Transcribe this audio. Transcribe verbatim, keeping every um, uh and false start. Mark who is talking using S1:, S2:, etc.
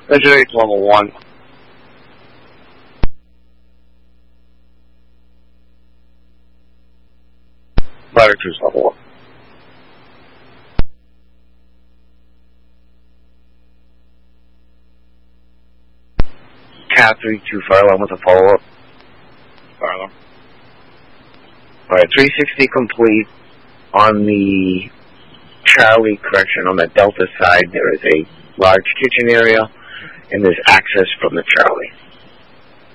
S1: Engine eight's level one. Ladder two's level one. Cat three two fire alarm with a follow-up. Fire alarm. Alright, three sixty complete. On the Charlie, correction, on the Delta side, there is a large kitchen area, and there's access from the Charlie.